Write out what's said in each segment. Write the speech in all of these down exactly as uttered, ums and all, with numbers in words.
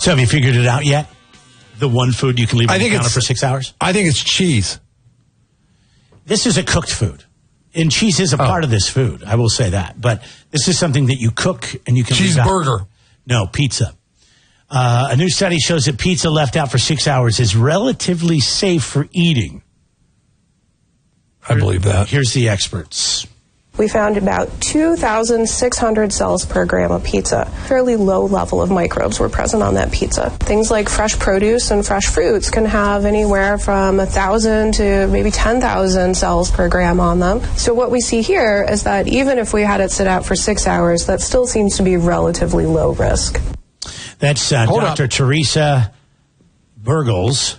So have you figured it out yet? The one food you can leave on I the think counter it's- for six hours? I think it's cheese. This is a cooked food. And cheese is a Oh. part of this food. I will say that. But this is something that you cook and you can leave out. Cheeseburger. No, pizza. Uh, a new study shows that pizza left out for six hours is relatively safe for eating. I believe that. Here's the experts. We found about two thousand six hundred cells per gram of pizza. Fairly low level of microbes were present on that pizza. Things like fresh produce and fresh fruits can have anywhere from one thousand to maybe ten thousand cells per gram on them. So what we see here is that even if we had it sit out for six hours, that still seems to be relatively low risk. That's uh, Hold Doctor up. Teresa Burgles.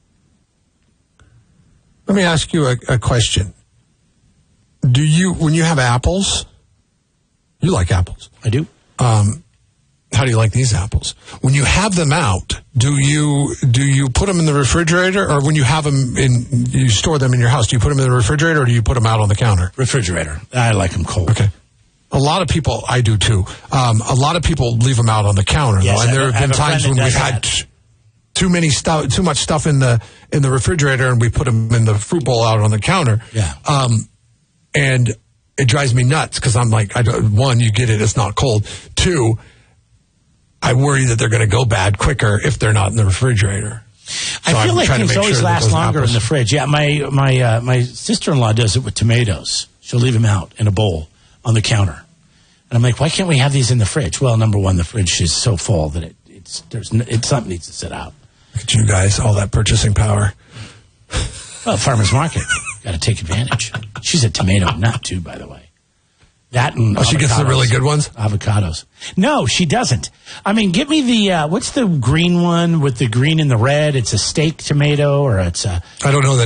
Let me ask you a, a question. Do you, when you have apples, you like apples? I do. Um, how do you like these apples? When you have them out, do you do you put them in the refrigerator, or when you have them in, you store them in your house? Do you put them in the refrigerator, or do you put them out on the counter? Refrigerator. I like them cold. Okay. A lot of people, I do too. Um, a lot of people leave them out on the counter, Yes, though, and I there have a- have been I have a times friend when that we've does had that. t- too many stuff, too much stuff in the in the refrigerator, and we put them in the fruit bowl out on the counter. Yeah. Um, and it drives me nuts because I'm like, I don't, one, you get it, it's not cold. Two, I worry that they're going to go bad quicker if they're not in the refrigerator. So I feel I'm like trying to things make always sure that last those longer apples- in the fridge. Yeah, my my uh, my sister-in-law does it with tomatoes. She'll leave them out in a bowl on the counter, and I'm like, why can't we have these in the fridge? Well, number one, the fridge is so full that it, it's there's n- it something needs to sit out. Look at you guys, all that purchasing power. Well, farmer's market, got to take advantage. She's a tomato nut too, by the way. That and Oh, she gets the avocados. really good ones? Avocados. No, she doesn't. I mean, give me the uh, what's the green one with the green and the red? It's a steak tomato, or it's a I don't know that.